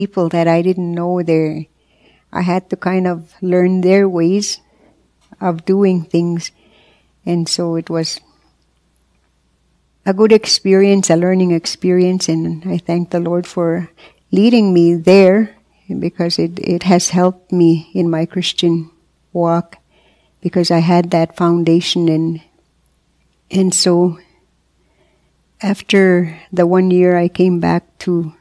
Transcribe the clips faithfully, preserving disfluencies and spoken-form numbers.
people that I didn't know there. I had to kind of learn their ways of doing things. And so it was a good experience, a learning experience, and I thank the Lord for leading me there, because it, it has helped me in my Christian walk, because I had that foundation. And and so after the one year I came back to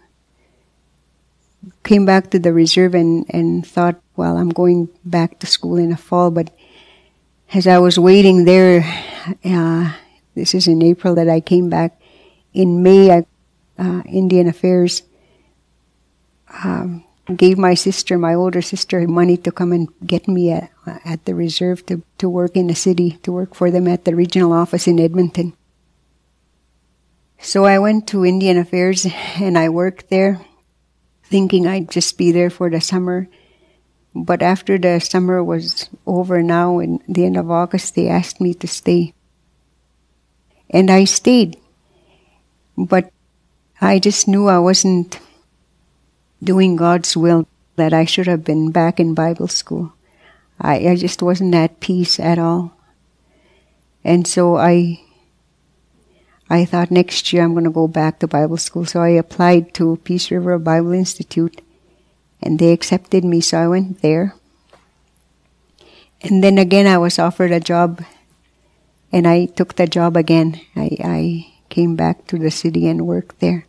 came back to the reserve and, and thought, well, I'm going back to school in the fall. But as I was waiting there, uh, this is in April that I came back. In May, I, uh, Indian Affairs um, gave my sister, my older sister, money to come and get me at, at the reserve to, to work in the city, to work for them at the regional office in Edmonton. So I went to Indian Affairs and I worked there, thinking I'd just be there for the summer. But after the summer was over now, in the end of August, they asked me to stay. And I stayed. But I just knew I wasn't doing God's will, that I should have been back in Bible school. I, I just wasn't at peace at all. And so I I thought next year I'm going to go back to Bible school. So I applied to Peace River Bible Institute, and they accepted me, so I went there. And then again I was offered a job, and I took the job again. I, I came back to the city and worked there.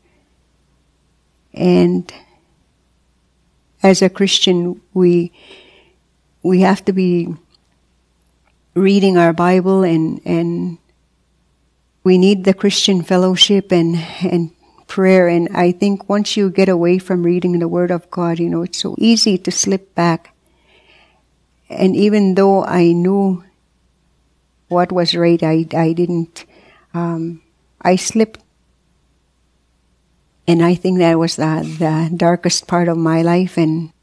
And as a Christian, we we have to be reading our Bible, and, and we need the Christian fellowship and, and prayer. And I think once you get away from reading the Word of God, you know, it's so easy to slip back. And even though I knew what was right, I, I didn't, um, I slipped. And I think that was the, the darkest part of my life. And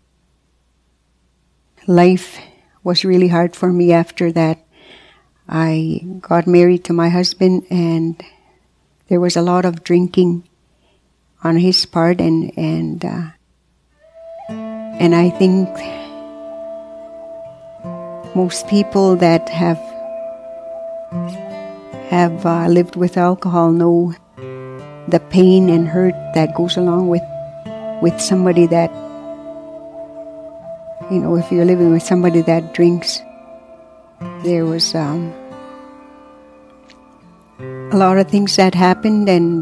life was really hard for me after that. I got married to my husband, and there was a lot of drinking on his part, and and uh, and I think most people that have have uh, lived with alcohol know the pain and hurt that goes along with with somebody that, you know, if you're living with somebody that drinks. There was um, a lot of things that happened, and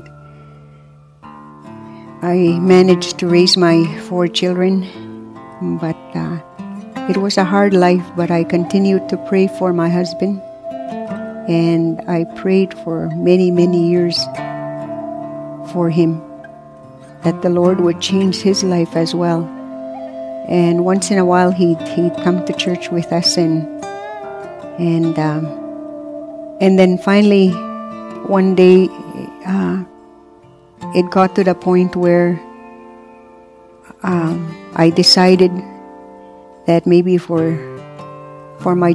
I managed to raise my four children, but uh, it was a hard life. But I continued to pray for my husband, and I prayed for many, many years for him, that the Lord would change his life as well. And once in a while he'd, he'd come to church with us, and And um, and then finally, one day, uh, it got to the point where um, I decided that maybe for for my